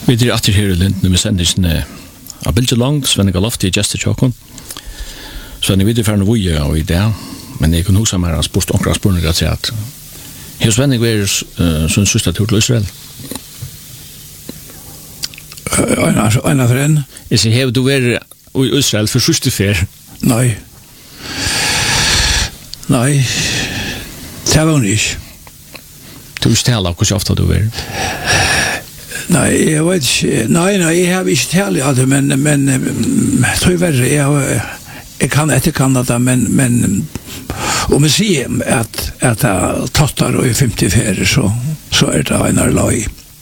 Vi er alltid her i Linden med sendingen av Bilge Langt, Svenne Galofti, Jester Tjåkon. Svenne videre for noe vuja og i det, men jeg kunne huske meg spørst omkring spørninger til at her Svenne var sånn sørste tur til Israel. Øyne for en? Jeg sier, har du vært i Israel for sørste fer? Nei. Nei. Det var hun ikke. Du vil stelle av hvor ofte du var? Nei, jeg vet ikke. Nei, jeg har ikke tale av det, men jeg tror verre, jeg kan etterkanne det, men om jeg sier at jeg tattar og i 54, så er det en løy.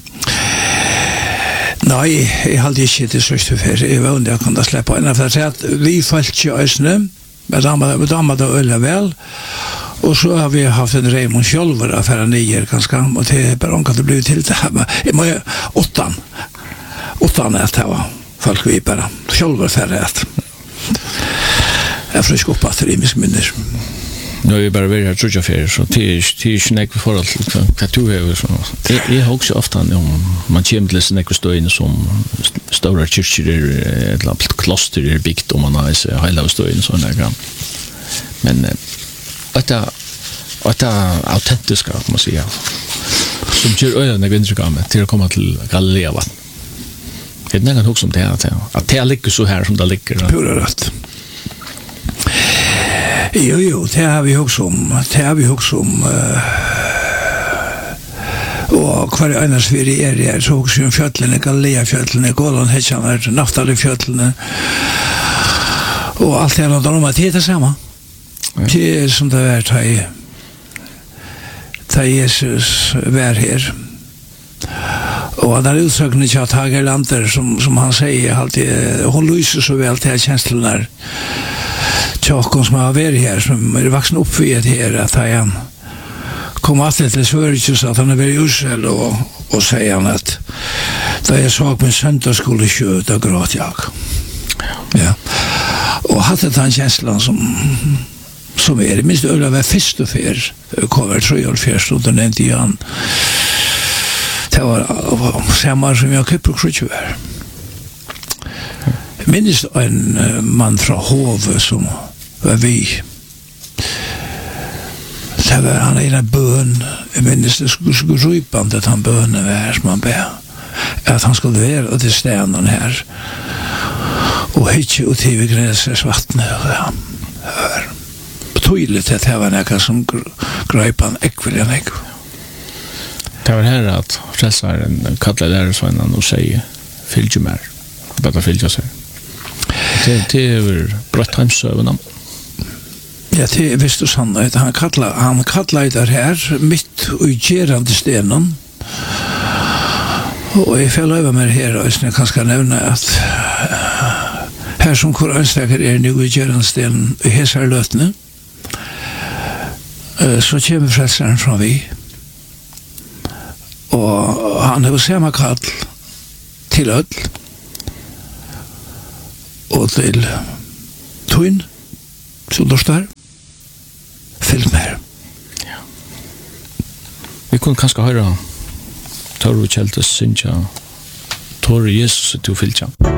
Nei, jeg hadde ikke til 64, jeg var under jeg kunne slippe inn, for jeg at vi falt ikke øsene, men damer det øyne vel, og så har vi haft en Raymond Kjolver affären 9 ganska, och det är bara att det blir till det här med jag må 8 att det var folk vi bara Kjolver färret. Jag får skoppa att det är mycket minner. Nu är vi bara väldigt tröja för så det är snäck för att du har så. Det är också ofta om man kommer till snäck stå in som stora kyrkor eller kloster är byggt om man har hela stå in såna grann. Men att det autentiska kan man säga. Som gör öarna vindrugame till att komma till Galilea vatten. Det är nästan också som det att det ligger så här som det ligger. Pura rätt. Jo, det har vi också om. Och kvar annars vi är så också fjällen, Galilea fjällen, Golan Hedjan, Naftali fjällen. Och allt det andra om att det är samma. Det är som det är ta Jesus var här. Och den utsökningen till Tage Lander som han säger alltid, hon lyser så väl till känslorna tjockon som har varit här, som är vuxen upp vid här, att han kom alltid till Sverige så att han är varit i Israel och säger han att då jag såg min söndagsskola kött och gråt jag. Ja. Och hade den känslan som är det minst över först och för kommer 3 år först och den inte igen. Det var samma som jag köpte krutchver. Minst en man från Hove som var vi. Det var han i en bön. Jag minns det skulle rypande att han bönen var som man ber. Att han skulle vara och till stenen här. Och hitche ut i gräsers vatten och hör. Tydligt att det var något som gröp han ekvilligen ek. Det var här att frälsaren kallar lärarsvännen och säger fylg mer. Bara fylg sig. Det är brott hemsövna. Ja, det är visst och sant. Han kallar det här mitt och gerande stenen. Och jag får över mig här och jag kan ska nämna att här som koranstäcker är nu i gerande stenen i hesar lötne. Så kommer frälsaren från vi. Och han har samma kall till öll och till tun som då står fyllt med. Ja. Vi kunde kanske höra Torru Kjeltes synja Torru Jesus till fyllt.